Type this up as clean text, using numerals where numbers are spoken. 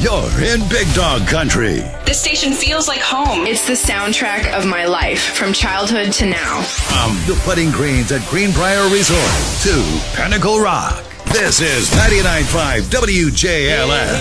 You're in Big Dog Country. This station feels like home. It's the soundtrack of my life, from childhood to now. From the putting greens at Greenbrier Resort to Pinnacle Rock. This is 99.5 WJLS.